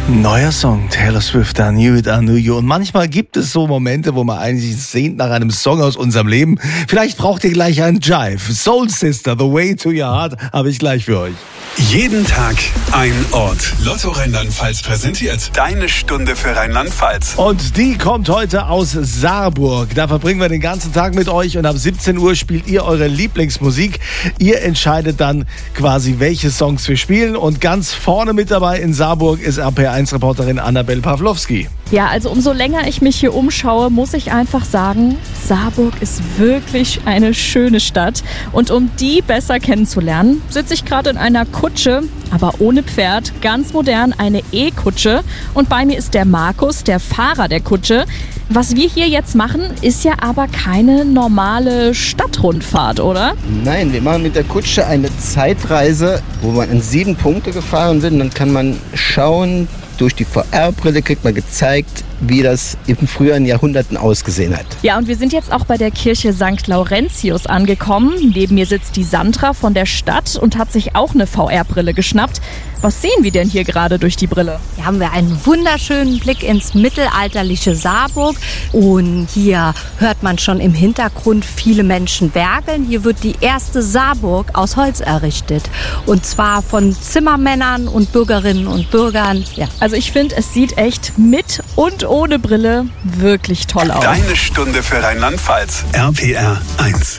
Neuer Song, Taylor Swift, I Knew It, I Knew You. Und manchmal gibt es so Momente, wo man eigentlich sehnt nach einem Song aus unserem Leben. Vielleicht braucht ihr gleich einen Jive. Soul Sister, The Way to Your Heart, habe ich gleich für euch. Jeden Tag ein Ort. Lotto Rheinland-Pfalz präsentiert deine Stunde für Rheinland-Pfalz. Und die kommt heute aus Saarburg. Da verbringen wir den ganzen Tag mit euch und ab 17 Uhr spielt ihr eure Lieblingsmusik. Ihr entscheidet dann quasi, welche Songs wir spielen. Und ganz vorne mit dabei in Saarburg ist RPR1-Reporterin Annabel Pawlowski. Ja, also umso länger ich mich hier umschaue, muss ich einfach sagen, Saarburg ist wirklich eine schöne Stadt. Und um die besser kennenzulernen, sitze ich gerade in einer Kutsche, aber ohne Pferd, ganz modern, eine E-Kutsche. Und bei mir ist der Markus, der Fahrer der Kutsche. Was wir hier jetzt machen, ist ja aber keine normale Stadtrundfahrt, oder? Nein, wir machen mit der Kutsche eine Zeitreise, wo man in 7 Punkte gefahren wird. Und dann kann man schauen, durch die VR-Brille kriegt man gezeigt, wie das in früheren Jahrhunderten ausgesehen hat. Ja, und wir sind jetzt auch bei der Kirche St. Laurentius angekommen. Neben mir sitzt die Sandra von der Stadt und hat sich auch eine VR-Brille geschnappt. Was sehen wir denn hier gerade durch die Brille? Hier haben wir einen wunderschönen Blick ins mittelalterliche Saarburg. Und hier hört man schon im Hintergrund viele Menschen werkeln. Hier wird die erste Saarburg aus Holz errichtet. Und zwar von Zimmermännern und Bürgerinnen und Bürgern. Ja. Also ich finde, es sieht echt mit und ohne Brille wirklich toll aus. Deine Stunde für Rheinland-Pfalz. RPR 1.